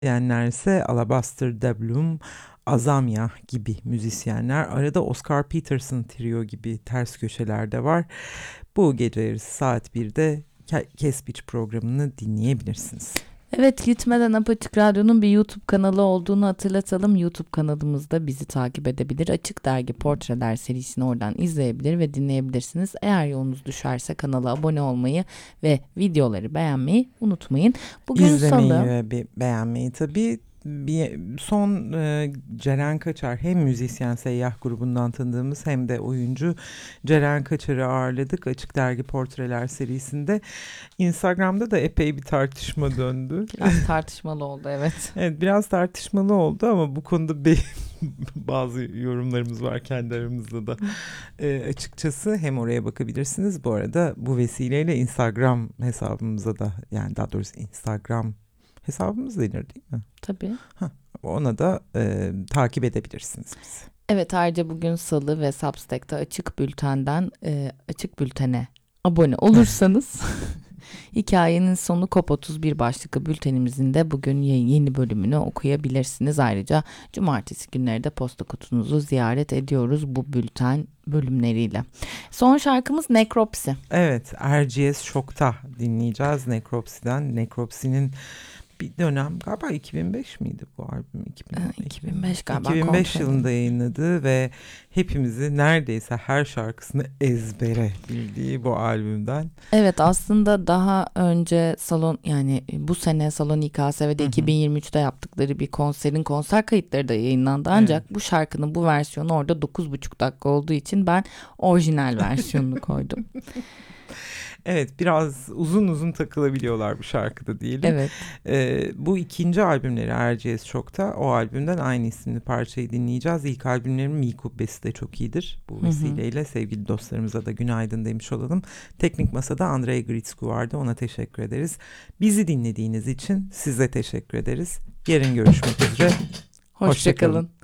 Müzisyenlerse Alabaster Dablum, Azamya gibi müzisyenler. Arada Oscar Peterson Trio gibi ters köşelerde var. Bu gece yarısı saat 1'de Kesbiç programını dinleyebilirsiniz. Evet, gitmeden Apaçık Radyo'nun bir YouTube kanalı olduğunu hatırlatalım. YouTube kanalımızda bizi takip edebilir. Açık Dergi Portreler serisini oradan izleyebilir ve dinleyebilirsiniz. Eğer yolunuz düşerse kanala abone olmayı ve videoları beğenmeyi unutmayın. Bugün İzlemeyi Salı. ve beğenmeyi tabii. Son Ceren Kaçar, hem müzisyen Seyyah grubundan tanıdığımız hem de oyuncu Ceren Kaçar'ı ağırladık Açık Dergi Portreler serisinde. Instagram'da da epey bir tartışma döndü. Biraz tartışmalı oldu, evet. Evet, biraz tartışmalı oldu ama bu konuda bazı yorumlarımız var kendi aramızda da. Açıkçası hem oraya bakabilirsiniz. Bu arada bu vesileyle Instagram hesabımıza da, yani daha doğrusu Instagram hesabımız denir değil mi? Tabii. Ona da takip edebilirsiniz bizi. Evet, ayrıca bugün Salı ve Substack'ta Açık Bülten'den Açık Bülten'e abone olursanız hikayenin sonu COP31 başlıklı bültenimizin de bugün yeni bölümünü okuyabilirsiniz. Ayrıca cumartesi günleri de posta kutunuzu ziyaret ediyoruz bu bülten bölümleriyle. Son şarkımız Nekropsi. Evet, Erciyes Şok'ta dinleyeceğiz Nekropsi'den. Nekropsi'nin bir dönem galiba 2005 miydi bu albüm? 2005 galiba. 2005 yılında yayınladığı ve hepimizi neredeyse her şarkısını ezbere bildiği bu albümden. Evet, aslında daha önce yani bu sene Salon İKSV'de 2023'te yaptıkları bir konserin konser kayıtları da yayınlandı. Ancak bu şarkının bu versiyonu orada 9,5 dakika olduğu için ben orijinal versiyonunu koydum. Evet, biraz uzun uzun takılabiliyorlar bu şarkıda diyelim. Evet. Bu ikinci albümleri Erciyes Şok'ta, o albümden aynı isimli parçayı dinleyeceğiz. İlk albümlerin Mi Kubbesi de çok iyidir. Bu vesileyle sevgili dostlarımıza da günaydın demiş olalım. Teknik Masa'da Andrei Gritsku vardı, ona teşekkür ederiz. Bizi dinlediğiniz için size teşekkür ederiz. Yarın görüşmek üzere. Hoşça kalın.